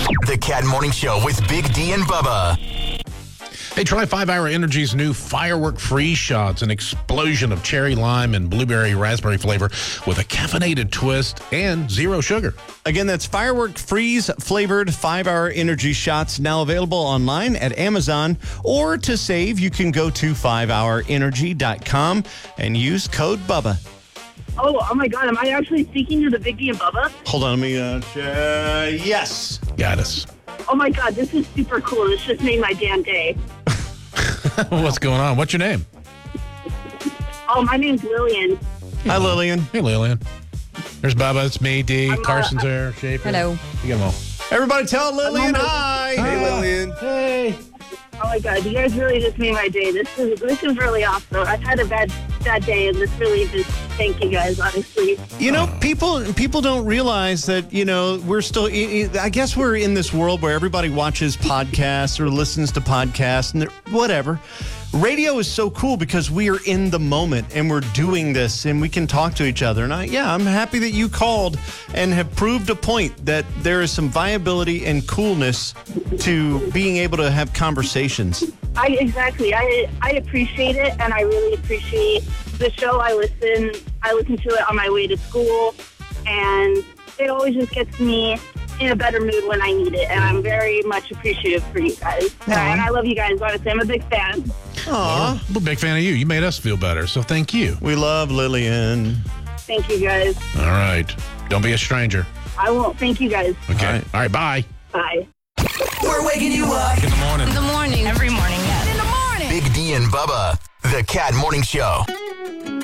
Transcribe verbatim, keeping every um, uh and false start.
The Cat Morning Show with Big D and Bubba. Hey, try five hour Energy's new Firework Freeze Shots, an explosion of cherry lime and blueberry raspberry flavor with a caffeinated twist and zero sugar. Again, that's Firework Freeze flavored five hour Energy Shots, now available online at Amazon. Or to save, you can go to five hour energy dot com and use code BUBBA. Oh, oh my God, am I actually speaking to the Big D and Bubba? Hold on, let me, uh, uh yes. Got us. Oh my God, this is super cool. This just made my damn day. What's going on? What's your name? Oh, my name's Lillian. Hi, Lillian. Hey, Lillian. There's Bubba. It's me, D. I'm, uh, Carson's there. Schaefer. Hello. You get them all. Everybody tell Lillian hi. Hey, Lillian. Hey. Oh my God, you guys really just made my day. This is this is really awesome. I've had a bad bad day, and this really just thank you guys, honestly. You know, people people don't realize that, you know, we're still, I guess we're in this world where everybody watches podcasts or listens to podcasts and whatever. Radio is so cool because we are in the moment and we're doing this and we can talk to each other. And I, yeah, I'm happy that you called and have proved a point that there is some viability and coolness to being able to have conversations. I exactly. I I appreciate it, and I really appreciate the show. I listen. I listen to it on my way to school, and it always just gets me in a better mood when I need it. And I'm very much appreciative for you guys. And I, and I love you guys. Honestly, I'm a big fan. Aw. I'm a big fan of you. You made us feel better, so thank you. We love Lillian. Thank you guys. All right. Don't be a stranger. I won't. Thank you guys. Okay. All right. All right, bye. Bye. We're waking you up. In the morning. In the morning. Every morning, yes. In the morning. Big D and Bubba. The Cat Morning Show.